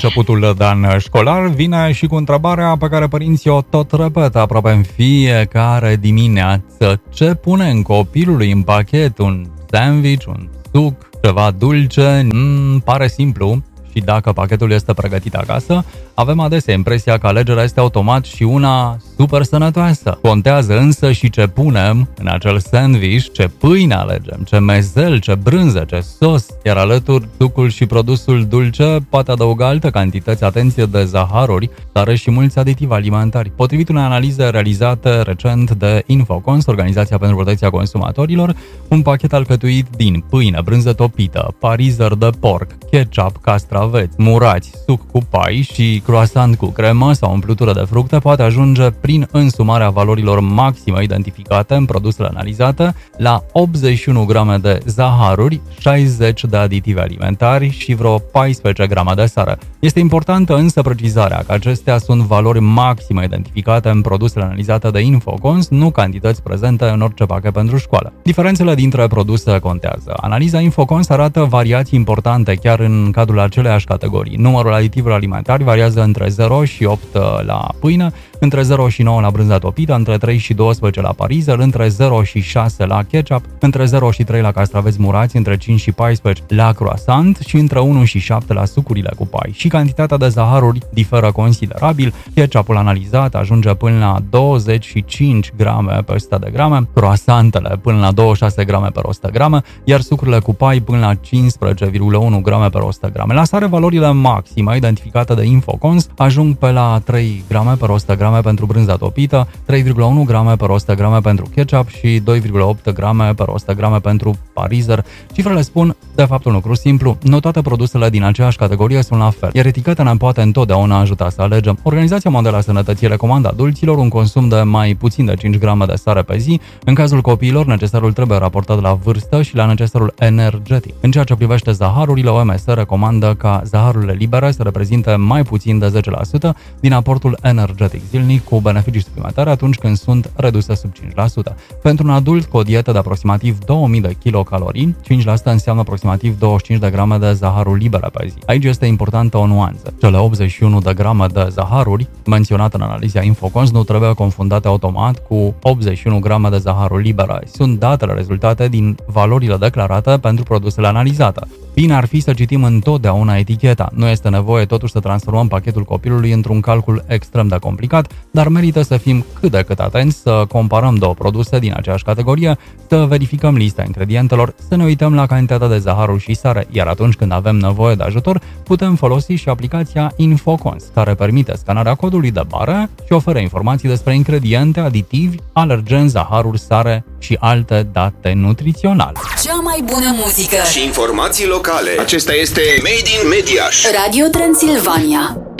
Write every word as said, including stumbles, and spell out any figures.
începutul de an școlar vine și cu întrebarea pe care părinții o tot repetă aproape în fiecare dimineață. Ce pune în copilului în pachet? Un sandwich, un suc, ceva dulce? Mm, pare simplu. Și dacă pachetul este pregătit acasă, avem adesea impresia că alegerea este automat și una super sănătoasă. Contează însă și ce punem în acel sandwich, ce pâine alegem, ce mezel, ce brânză, ce sos, iar alături sucul și produsul dulce poate adăuga alte cantități, atenție, de zaharuri, dar și mulți aditivi alimentari. Potrivit unei analize realizate recent de Infocons, Organizația pentru Protecția Consumatorilor, un pachet alcătuit din pâine, brânză topită, parizer de porc, ketchup, castraveți, murați, suc cu pai și croissant cu cremă sau umplutură de fructe poate ajunge prin însumarea valorilor maxime identificate în produsele analizate la optzeci și unu grame de zaharuri, șaizeci de aditivi alimentari și vreo paisprezece grame de sare. Este importantă însă precizarea că acestea sunt valori maxime identificate în produsele analizate de Infocons, nu cantități prezente în orice pachet pentru școală. Diferențele dintre produse contează. Analiza Infocons arată variații importante chiar în cadrul aceleiași categorii. Numărul aditivilor alimentari variază între zero și opt la pâine, între zero și nouă la brânza topită, între trei și doisprezece la parizer, între zero și șase la ketchup, între zero și trei la castraveți murați, între cinci și paisprezece la croissant și între unu și șapte la sucurile cu pai. Și cantitatea de zaharuri diferă considerabil. Ketchupul analizat ajunge până la douăzeci și cinci grame pe o sută de grame, croissantele până la douăzeci și șase grame pe o sută grame, iar sucurile cu pai până la cincisprezece virgulă unu grame pe o sută grame. La sare, valorile maxime identificate de Infocons ajung pe la trei grame pe o sută grame pentru brânza topită, trei virgulă unu grame pe o sută grame pentru ketchup și doi virgulă opt grame pe o sută grame pentru parizer. Cifrele spun, de fapt, un lucru simplu: nu toate produsele din aceeași categorie sunt la fel, iar eticheta ne poate întotdeauna ajuta să alegem. Organizația Mondială a Sănătății recomandă adulților un consum de mai puțin de cinci grame de sare pe zi. În cazul copiilor, necesarul trebuie raportat la vârstă și la necesarul energetic. În ceea ce privește zaharurile, O M S recomandă ca zaharurile libere să reprezinte mai puțin de zece la sută din aportul energetic zilnic, cu beneficii suplimentare atunci când sunt reduse sub cinci la sută. Pentru un adult cu o dietă de aproximativ două mii de kilocalorii, cinci la sută înseamnă aproximativ douăzeci și cinci de grame de zaharuri libere pe zi. Aici este importantă o nuanță. Cele optzeci și unu de grame de zaharuri menționate în analiza Infocons nu trebuie confundate automat cu optzeci și unu grame de zaharuri libere. Sunt datele rezultate din valorile declarate pentru produsele analizate. Bine ar fi să citim întotdeauna eticheta. Nu este nevoie totuși să transformăm pachetul copilului într-un calcul extrem de complicat, dar merită să fim cât de cât atenți, să comparăm două produse din aceeași categorie, să verificăm lista ingredientelor, să ne uităm la cantitatea de zaharuri și sare, iar atunci când avem nevoie de ajutor, putem folosi și aplicația Infocons, care permite scanarea codului de bară și oferă informații despre ingrediente, aditivi, alergeni, zaharuri, sare și alte date nutriționale. Cea mai bună muzică și informații locale. Acesta este Made in Mediaș. Radio Transilvania.